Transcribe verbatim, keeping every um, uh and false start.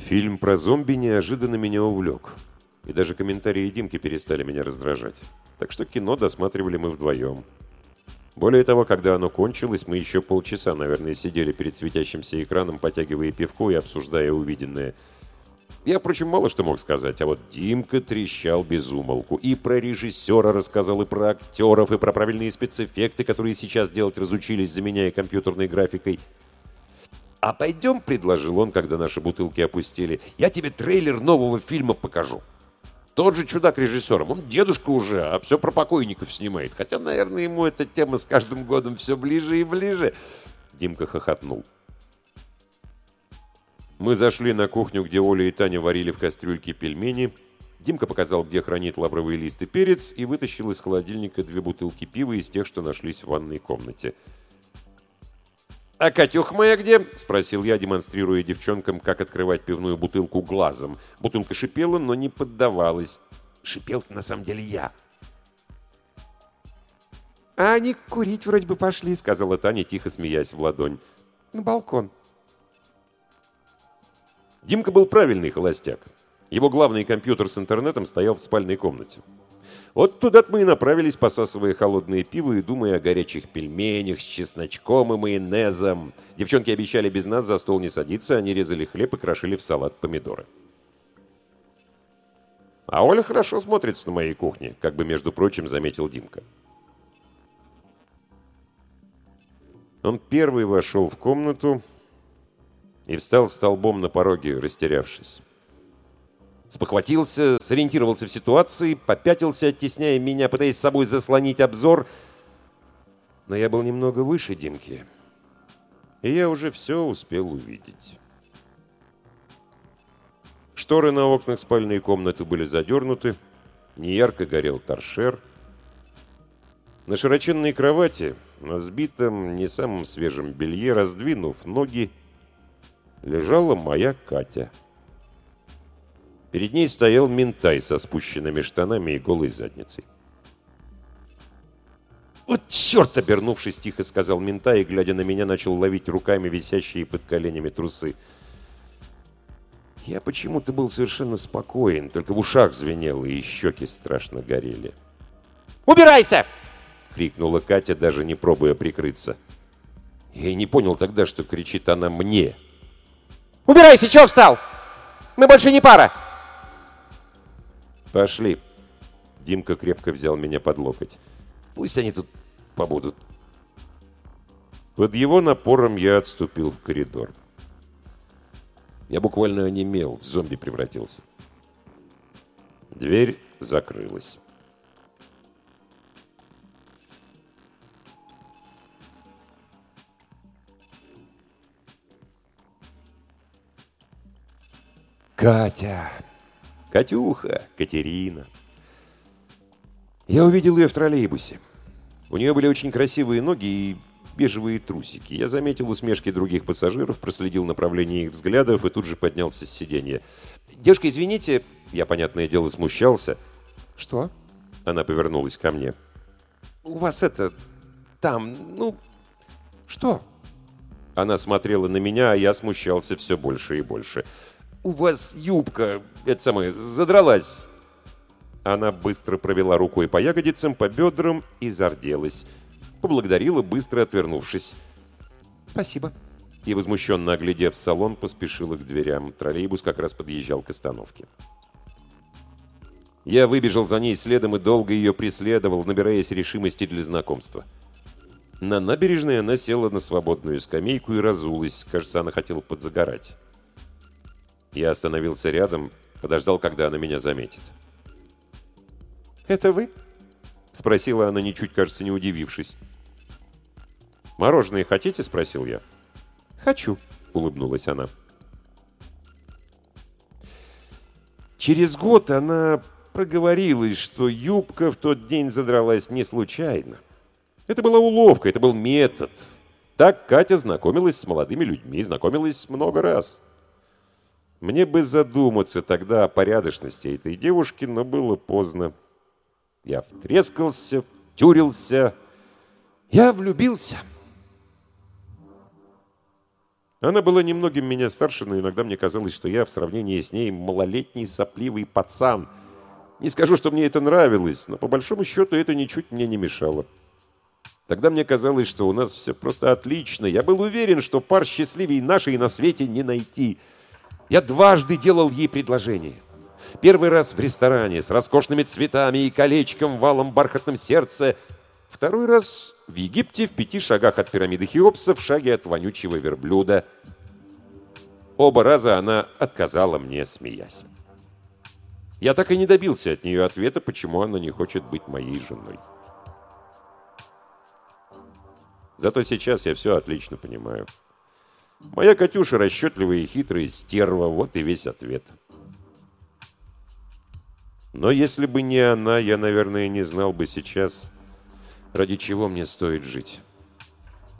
Фильм про зомби неожиданно меня увлек. И даже комментарии Димки перестали меня раздражать. Так что кино досматривали мы вдвоем. Более того, когда оно кончилось, мы еще полчаса, наверное, сидели перед светящимся экраном, потягивая пивко и обсуждая увиденное. Я, впрочем, мало что мог сказать, а вот Димка трещал без умолку. И про режиссера рассказал, и про актеров, и про правильные спецэффекты, которые сейчас делать разучились, заменяя компьютерной графикой. «А пойдем», — предложил он, когда наши бутылки опустили, — «я тебе трейлер нового фильма покажу. Тот же чудак режиссером, он дедушка уже, а все про покойников снимает. Хотя, наверное, ему эта тема с каждым годом все ближе и ближе». Димка хохотнул. Мы зашли на кухню, где Оля и Таня варили в кастрюльке пельмени. Димка показал, где хранит лавровый лист и перец, и вытащил из холодильника две бутылки пива из тех, что нашлись в ванной комнате. «А Катюха моя где?» — спросил я, демонстрируя девчонкам, как открывать пивную бутылку глазом. Бутылка шипела, но не поддавалась. Шипел на самом деле я. «А они курить вроде бы пошли», — сказала Таня, тихо смеясь в ладонь. «На балкон». Димка был правильный холостяк. Его главный компьютер с интернетом стоял в спальной комнате. Вот туда-то мы и направились, посасывая холодное пиво и думая о горячих пельменях с чесночком и майонезом. Девчонки обещали без нас за стол не садиться, они резали хлеб и крошили в салат помидоры. «А Оля хорошо смотрится на моей кухне», как бы, между прочим, заметил Димка. Он первый вошел в комнату и встал столбом на пороге, растерявшись. Спохватился, сориентировался в ситуации, попятился, оттесняя меня, пытаясь с собой заслонить обзор. Но я был немного выше Димки, и я уже все успел увидеть. Шторы на окнах спальной комнаты были задернуты, неярко горел торшер. На широченной кровати, на сбитом, не самом свежем белье, раздвинув ноги, лежала моя Катя. Перед ней стоял Минтай со спущенными штанами и голой задницей. «Вот черт!» — обернувшись, тихо сказал Минтай, и, глядя на меня, начал ловить руками висящие под коленями трусы. Я почему-то был совершенно спокоен, только в ушах звенело, и щеки страшно горели. «Убирайся!» — крикнула Катя, даже не пробуя прикрыться. Я и не понял тогда, что кричит она мне. «Убирайся! Чего встал? Мы больше не пара!» «Пошли!» Димка крепко взял меня под локоть. «Пусть они тут побудут». Под его напором я отступил в коридор. Я буквально онемел, в зомби превратился. Дверь закрылась. Катя! Катюха! Катерина! Я увидел ее в троллейбусе. У нее были очень красивые ноги и бежевые трусики. Я заметил усмешки других пассажиров, проследил направление их взглядов и тут же поднялся с сиденья. «Девушка, извините...» Я, понятное дело, смущался. «Что?» Она повернулась ко мне. «У вас это... там... ну... что?» Она смотрела на меня, а я смущался все больше и больше. «У вас юбка, это самое, задралась». Она быстро провела рукой по ягодицам, по бедрам и зарделась. Поблагодарила, быстро отвернувшись. «Спасибо». И, возмущенно оглядев салон, поспешила к дверям. Троллейбус как раз подъезжал к остановке. Я выбежал за ней следом и долго ее преследовал, набираясь решимости для знакомства. На набережной она села на свободную скамейку и разулась. Кажется, она хотела подзагорать. Я остановился рядом, подождал, когда она меня заметит. «Это вы?» — спросила она, ничуть, кажется, не удивившись. «Мороженое хотите?» — спросил я. «Хочу», — улыбнулась она. Через год она проговорилась, что юбка в тот день задралась не случайно. Это была уловка, это был метод. Так Катя знакомилась с молодыми людьми, знакомилась много раз. Мне бы задуматься тогда о порядочности этой девушки, но было поздно. Я втрескался, втюрился, я влюбился. Она была немногим меня старше, но иногда мне казалось, что я в сравнении с ней малолетний сопливый пацан. Не скажу, что мне это нравилось, но по большому счету это ничуть мне не мешало. Тогда мне казалось, что у нас все просто отлично. Я был уверен, что пар счастливее нашей на свете не найти. Я дважды делал ей предложение. Первый раз в ресторане с роскошными цветами и колечком в алом бархатном сердце. Второй раз в Египте в пяти шагах от пирамиды Хеопса, в шаге от вонючего верблюда. Оба раза она отказала мне, смеясь. Я так и не добился от нее ответа, почему она не хочет быть моей женой. Зато сейчас я все отлично понимаю. Моя Катюша расчетливая и хитрая стерва, вот и весь ответ. Но если бы не она, я, наверное, не знал бы сейчас, ради чего мне стоит жить.